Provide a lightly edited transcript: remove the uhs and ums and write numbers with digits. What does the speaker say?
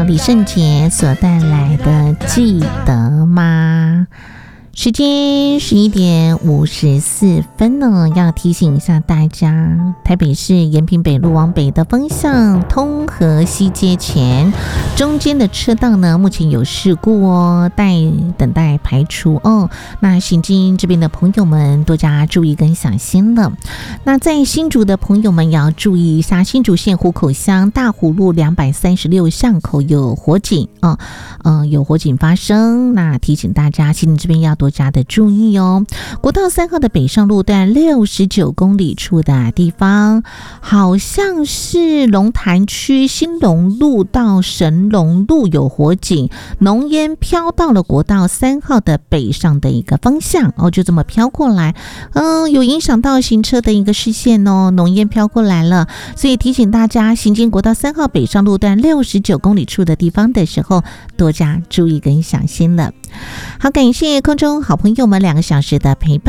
李圣杰所带来的记得吗？时间11:54呢，要提醒一下大家，台北市延平北路往北的方向，通河西街前中间的车道呢，目前有事故哦，等待排除哦。那行经这边的朋友们多加注意跟小心了。那在新竹的朋友们也要注意一下，新竹县湖口乡大湖路236巷口有火警啊，有火警发生，那提醒大家，新竹这边要多加的注意哦。国道3号的北上路段69公里处的地方，好像是龙潭区新隆路到神龙路有火警，浓烟飘到了国道3号的北上的一个方向哦，就这么飘过来，有影响到行车的一个视线哦，浓烟飘过来了，所以提醒大家，行经国道3号北上路段69公里处的地方的时候，多加注意跟小心了。好，感谢空中好朋友们2个小时的陪伴。